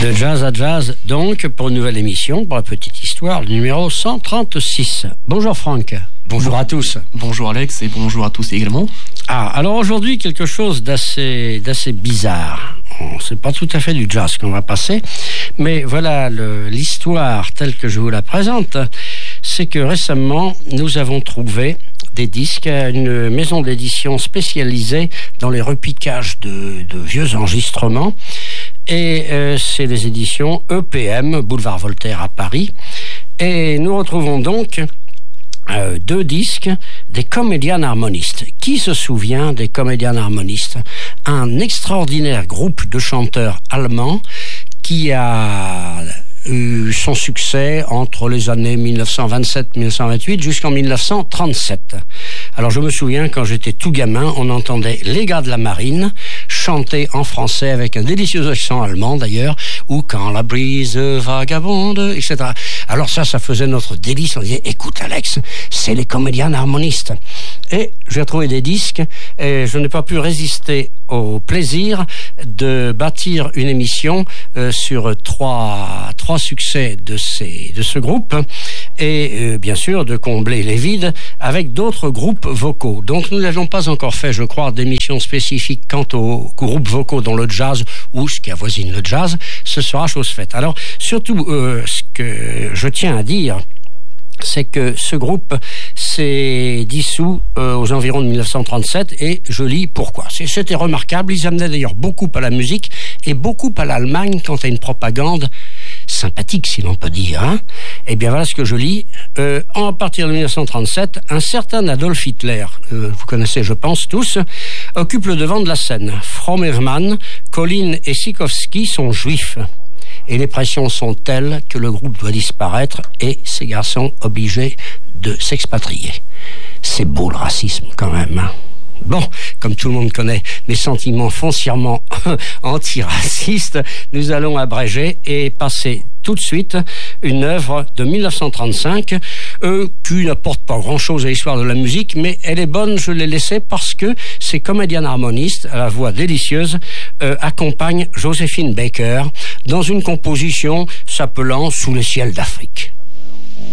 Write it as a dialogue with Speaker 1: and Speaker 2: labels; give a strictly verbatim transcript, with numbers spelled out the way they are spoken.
Speaker 1: De jazz à jazz, donc, pour une nouvelle émission, pour la petite histoire, le numéro cent trente-six. Bonjour Franck. Bonjour à tous.
Speaker 2: Bonjour Alex et bonjour à tous également.
Speaker 1: Ah, alors aujourd'hui, quelque chose d'assez, d'assez bizarre. C'est pas tout à fait du jazz qu'on va passer, mais voilà le, l'histoire telle que je vous la présente. C'est que récemment, nous avons trouvé des disques à une maison d'édition spécialisée dans les repiquages de, de vieux enregistrements. Et euh, c'est les éditions E P M, Boulevard Voltaire à Paris. Et nous retrouvons donc euh, deux disques des Comedian Harmonistes. Qui se souvient des Comedian Harmonistes? Un extraordinaire groupe de chanteurs allemands qui a eu son succès entre les années mille neuf cent vingt-sept mille neuf cent vingt-huit jusqu'en mille neuf cent trente-sept. Alors je me souviens, quand j'étais tout gamin, on entendait les gars de la marine chanter en français avec un délicieux accent allemand d'ailleurs, ou quand la brise vagabonde, et cetera. Alors ça, ça faisait notre délice. On disait, écoute Alex, c'est les Comedian Harmonistes. Et j'ai trouvé des disques et je n'ai pas pu résister au plaisir de bâtir une émission euh, sur trois, trois succès de, ces, de ce groupe et euh, bien sûr de combler les vides avec d'autres groupes vocaux. Donc nous n'avions pas encore fait, je crois, d'émission spécifique quant aux groupes vocaux dans le jazz ou ce qui avoisine le jazz. Ce sera chose faite. Alors surtout, euh, ce que je tiens à dire, c'est que ce groupe s'est dissous euh, aux environs de mille neuf cent trente-sept et je lis pourquoi. C'est, c'était remarquable. Ils amenaient d'ailleurs beaucoup à la musique et beaucoup à l'Allemagne quant à une propagande sympathique, si l'on peut dire. Hein. Eh bien, voilà ce que je lis. Euh, à partir de mille neuf cent trente-sept, un certain Adolf Hitler, euh, vous connaissez, je pense, tous, occupe le devant de la scène. Fromermann, Colin et Sikowski sont juifs. Et les pressions sont telles que le groupe doit disparaître et ces garçons obligés de s'expatrier. C'est beau le racisme quand même, hein. Bon, comme tout le monde connaît mes sentiments foncièrement antiracistes, nous allons abréger et passer tout de suite une œuvre de mille neuf cent trente-cinq euh, qui n'apporte pas grand-chose à l'histoire de la musique, mais elle est bonne, je l'ai laissée parce que ces Comedian Harmonistes, à la voix délicieuse, euh, accompagnent Joséphine Baker dans une composition s'appelant « Sous le ciel d'Afrique ».